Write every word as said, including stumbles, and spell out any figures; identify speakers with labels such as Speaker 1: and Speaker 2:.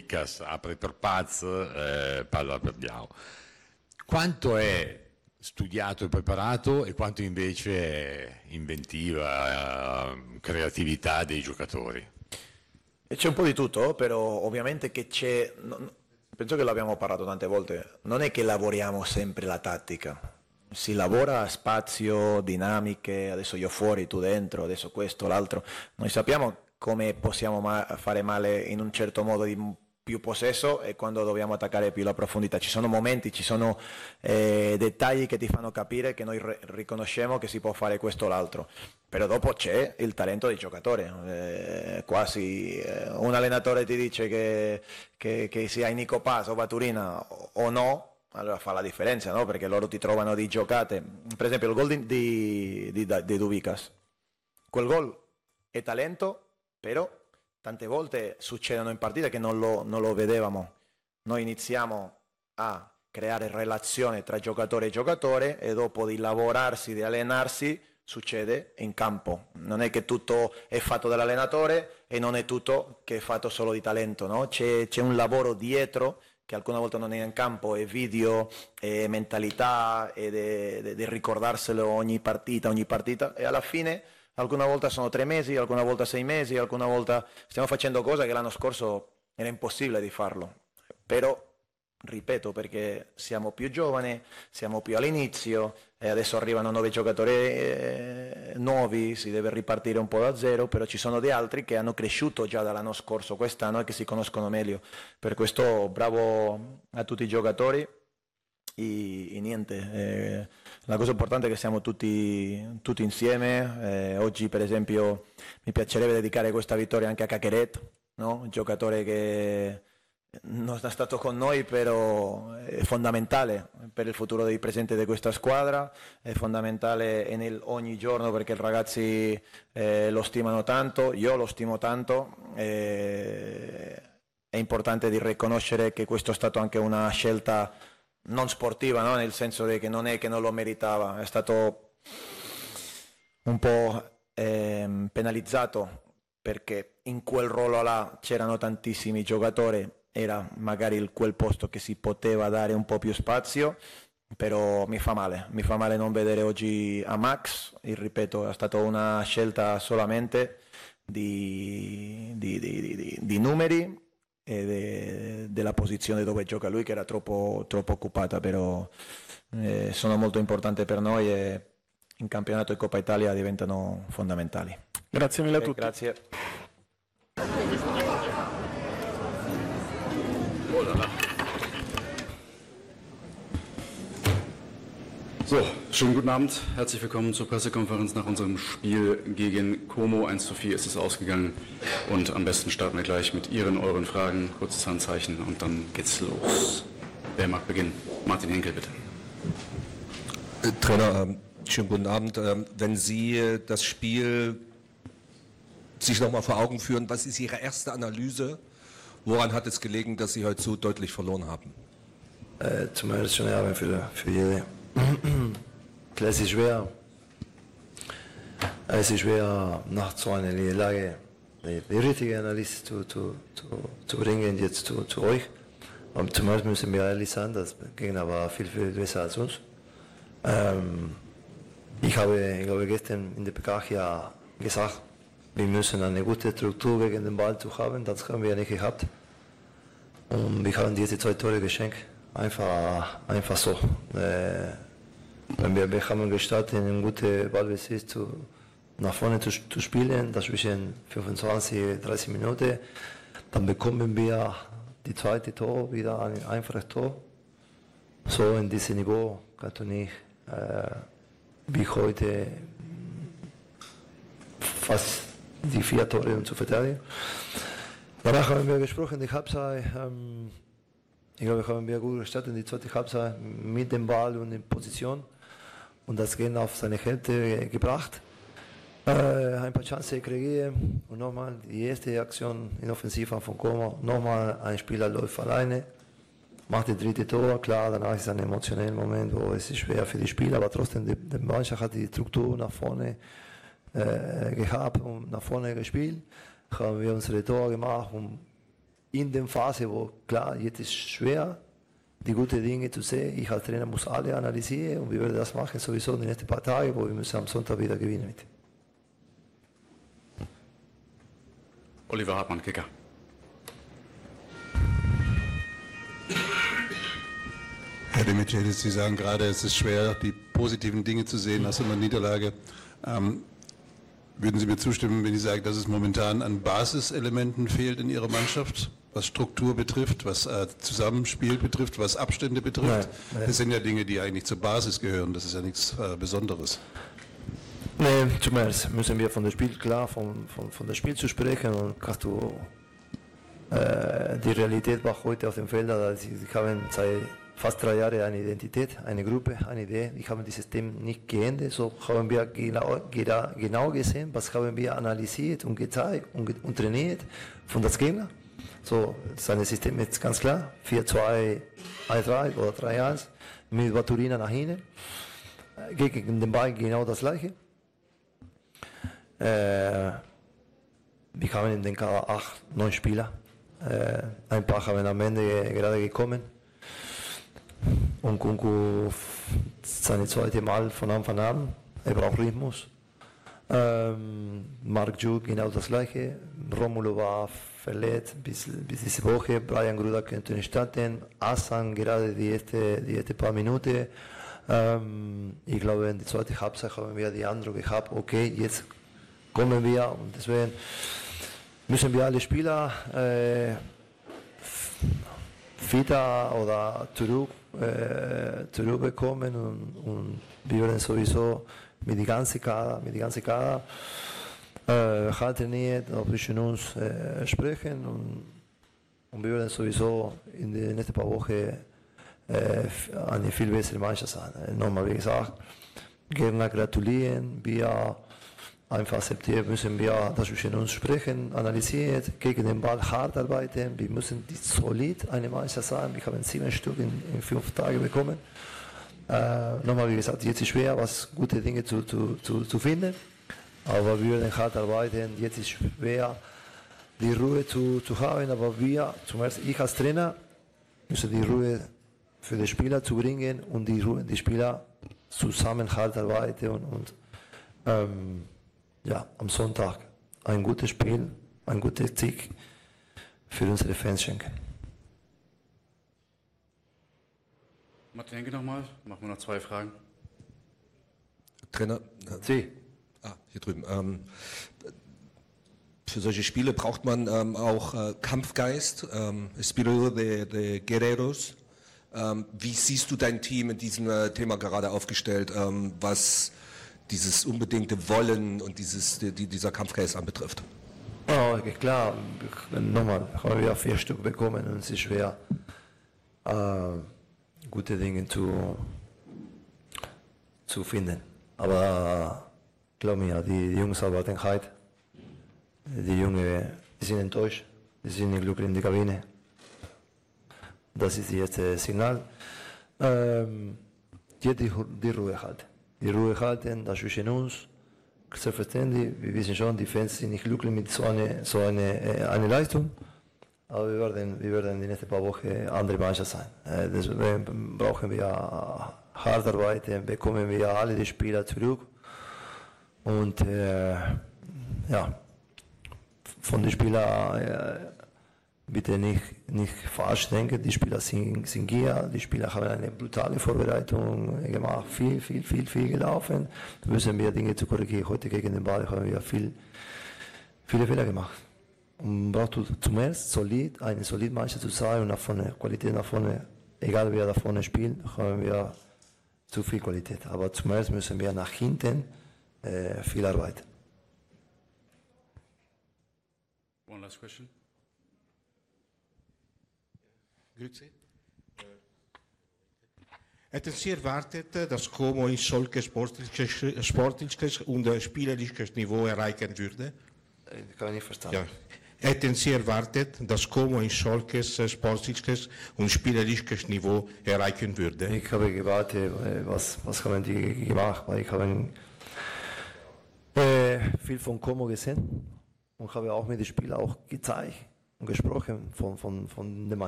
Speaker 1: Duvikas apre per Paz, eh, palla per Diao. Quanto è studiato e preparato e quanto invece è inventiva, eh, creatività dei giocatori?
Speaker 2: E c'è un po' di tutto, però ovviamente che c'è, no, penso che l'abbiamo parlato tante volte, non è che lavoriamo sempre la tattica, si lavora a spazio, dinamiche, adesso io fuori, tu dentro, adesso questo, l'altro, noi sappiamo come possiamo ma- fare male in un certo modo di più possesso e quando dobbiamo attaccare più la profondità. Ci sono momenti, ci sono eh, dettagli che ti fanno capire che noi re- riconosciamo che si può fare questo o l'altro, però dopo c'è il talento del giocatore. Eh, quasi eh, un allenatore ti dice che, che, che sia Nico Paz o Baturina o, o no, allora fa la differenza, no? Perché loro ti trovano di giocate. Per esempio il gol di, di, di, di Duvikas, quel gol è talento, però tante volte succedono in partita che non lo, non lo vedevamo. Noi iniziamo a creare relazione tra giocatore e giocatore e dopo di lavorarsi, di allenarsi, succede in campo. Non è che tutto è fatto dall'allenatore e non è tutto che è fatto solo di talento, no? C'è, c'è un lavoro dietro che alcune volte non è in campo, è video, è mentalità, è di ricordarselo ogni partita, ogni partita e alla fine alcune volte sono tre mesi, alcune volte sei mesi, alcune volte stiamo facendo cose che l'anno scorso era impossibile di farlo, però ripeto perché siamo più giovani, siamo più all'inizio e adesso arrivano nuovi giocatori eh, nuovi, si deve ripartire un po' da zero, però ci sono di altri che hanno cresciuto già dall'anno scorso, quest'anno e che si conoscono meglio, per questo bravo a tutti i giocatori e, e niente, eh, la cosa importante è che siamo tutti, tutti insieme, eh, oggi per esempio mi piacerebbe dedicare questa vittoria anche a Caqueret, no? Un giocatore che non è stato con noi, però è fondamentale per il futuro dei presenti di questa squadra, è fondamentale in ogni giorno perché i ragazzi eh, lo stimano tanto, io lo stimo tanto, eh, è importante di riconoscere che questo è stato anche una scelta non sportiva, no? Nel senso che non è che non lo meritava, è stato un po' eh, penalizzato perché in quel ruolo là c'erano tantissimi giocatori, era magari il, quel posto che si poteva dare un po' più spazio, però mi fa male, mi fa male non vedere oggi a Max, e ripeto, è stata una scelta solamente di, di, di, di, di numeri e de, della posizione dove gioca lui che era troppo, troppo occupata, però eh, sono molto importanti per noi e in campionato e Coppa Italia diventano fondamentali.
Speaker 3: Grazie mille a tutti.
Speaker 2: Grazie.
Speaker 4: So, schönen guten Abend. Herzlich willkommen zur Pressekonferenz nach unserem Spiel gegen Como. eins zu vier ist es ausgegangen. Und am besten starten wir gleich mit Ihren, euren Fragen, kurzes Handzeichen und dann geht's los. Wer mag beginnen? Martin Henkel, bitte.
Speaker 5: Äh, Trainer, ähm, schönen guten Abend. Ähm, wenn Sie äh, das Spiel sich nochmal vor Augen führen, was ist Ihre erste Analyse? Woran hat es gelegen, dass Sie heute so deutlich verloren haben?
Speaker 6: Äh, zum ersten Jahr für, für jede. Es ist schwer, es ist schwer nach so einer Niederlage die, die richtige Analyse zu, zu, zu, zu bringen jetzt zu, zu euch. Und zuerst müssen wir ehrlich sein, das Gegner war viel, viel besser als uns. Ähm, ich, habe, ich habe gestern in der P K ja gesagt, wir müssen eine gute Struktur gegen den Ball zu haben, das haben wir nicht gehabt. Und wir haben diese zwei Tore geschenkt, einfach, einfach so. Äh, wir, wir haben gestartet, einen guten Ballbesitz zu, nach vorne zu, zu spielen, das zwischen fünfundzwanzig, dreißig Minuten. Dann bekommen wir die zweite Tor, wieder ein einfaches Tor. So in diesem Niveau kannst du nicht äh, wie heute fast die vier Tore zu verteidigen. Danach haben wir gesprochen, die Halbzeit, ähm, ich glaube, haben wir gut gestartet in die zweite Halbzeit mit dem Ball und in Position und das Gehen auf seine Hälfte gebracht. Äh, ein paar Chancen kreieren und nochmal die erste Aktion in Offensiva von Como, nochmal ein Spieler läuft alleine, macht das dritte Tor, klar, danach ist ein emotionaler Moment, wo es ist schwer für die Spieler, aber trotzdem, die, die Mannschaft hat die Struktur nach vorne äh, gehabt und nach vorne gespielt, haben wir unsere Tor gemacht und in der Phase, wo klar, jetzt ist es schwer, die guten Dinge zu sehen. Ich als Trainer muss alle analysieren und wir werden das machen sowieso in den nächsten paar Tagen, wo wir müssen am Sonntag wieder gewinnen mit.
Speaker 4: Oliver Hartmann, Kicker.
Speaker 3: Herr Demichelis, Sie sagen gerade, es ist schwer, die positiven Dinge zu sehen nach so einer Niederlage. Ähm, würden Sie mir zustimmen, wenn ich sage, dass es momentan an Basiselementen fehlt in Ihrer Mannschaft, was Struktur betrifft, was äh, Zusammenspiel betrifft, was Abstände betrifft?
Speaker 6: Nein, nein.
Speaker 3: Das sind ja Dinge, die eigentlich zur Basis gehören. Das ist ja nichts äh, Besonderes.
Speaker 6: Nee, zuerst müssen wir von dem Spiel, klar, von, von, von dem Spiel zu sprechen und kannst du, äh, die Realität war heute auf dem Feld, dass sie haben seit fast drei Jahren eine Identität, eine Gruppe, eine Idee. Ich habe dieses System nicht geändert, so haben wir genau, genau gesehen, was haben wir analysiert und gezeigt und, und trainiert von das Gegner. So, sein System ist ganz klar, vier zwei eins drei oder drei eins mit Baturina nach hinten, gegen den Ball genau das gleiche. Äh, wir haben in den Kader acht, neun Spieler. Äh, ein paar haben am Ende gerade gekommen. Und Kunku seine zweite Mal von Anfang an. Er braucht Rhythmus. Ähm, Mark Ju genau das gleiche. Romulo war verletzt bis, bis diese Woche. Brian Gruda könnte nicht starten. Asan gerade die erste, die erste paar Minuten. Ähm, ich glaube, in der zweiten Halbzeit haben wir die Eindruck gehabt, okay, jetzt kommen wir und deswegen müssen wir alle Spieler äh, fitter oder zurück, äh, zurückbekommen und, und wir werden sowieso mit der ganzen Kader, mit der ganzen Kader äh, hart trainiert, auch zwischen uns äh, sprechen und, und wir werden sowieso in den nächsten paar Wochen äh, eine viel bessere Mannschaft sein. Äh, nochmal wie gesagt, gerne gratulieren, wir einfach akzeptieren müssen wir, dass wir zwischen uns sprechen, analysieren, gegen den Ball hart arbeiten. Wir müssen die solid eine Mannschaft sein. Wir haben sieben Stück in, in fünf Tagen bekommen. Äh, nochmal wie gesagt, jetzt ist es schwer, was gute Dinge zu, zu, zu, zu finden. Aber wir werden hart arbeiten. Jetzt ist es schwer, die Ruhe zu, zu haben. Aber wir, zum Beispiel ich als Trainer, müssen die Ruhe für die Spieler zu bringen und die, Ruhe, die Spieler zusammen hart arbeiten und, und ähm, ja, am Sonntag ein gutes Spiel, ein guter Sieg für unsere Fans schenken.
Speaker 4: Martin Henke nochmal, machen wir noch zwei Fragen.
Speaker 5: Trainer,
Speaker 6: Sie.
Speaker 5: ah, hier drüben. Ähm, für solche Spiele braucht man ähm, auch äh, Kampfgeist, ähm, Espíritu de, de Guerreros. Ähm, wie siehst du dein Team in diesem äh, Thema gerade aufgestellt, ähm, was dieses unbedingte Wollen und dieses, die, dieser Kampfgeist anbetrifft?
Speaker 6: Oh, klar, nochmal, haben wir vier Stück bekommen und es ist schwer, äh, gute Dinge zu, zu finden. Aber äh, glaub mir, die, die Jungs arbeiten hart, die Jungs die sind enttäuscht, die sind nicht glücklich in der Kabine. Das ist das erste Signal. Ähm, die, die, die Ruhe halten. Die Ruhe halten, das zwischen uns, selbstverständlich, wir wissen schon, die Fans sind nicht glücklich mit so einer so eine, eine Leistung, aber wir werden, wir werden in den nächsten paar Wochen andere Mannschaft sein. Deswegen brauchen wir hart arbeiten, bekommen wir alle die Spieler zurück und äh, ja, von den Spielern äh, bitte nicht, nicht falsch denken, die Spieler sind, sind hier, die Spieler haben eine brutale Vorbereitung gemacht, viel, viel, viel, viel gelaufen. Da müssen wir Dinge zu korrigieren. Heute gegen den Ball haben wir viel, viele Fehler gemacht. Und braucht zuerst solid, eine solide Mannschaft zu sein und nach vorne, Qualität nach vorne, egal wer da vorne spielt, haben wir zu viel Qualität. Aber zuerst müssen wir nach hinten äh, viel arbeiten.
Speaker 4: One last question.
Speaker 7: Grüezi. Hätten Sie erwartet, dass Como in solches sportliches, sportliches und spielerisches Niveau erreichen würde?
Speaker 6: Ich kann nicht verstanden.
Speaker 7: Ja. Hätten Sie erwartet, dass Como in solches sportliches und spielerisches Niveau erreichen würde?
Speaker 6: Ich habe gewartet, was, was haben die gemacht, weil ich habe äh, viel von Como gesehen und habe auch mit den Spielern auch gezeigt, gesprochen von, von, von der Mannschaft.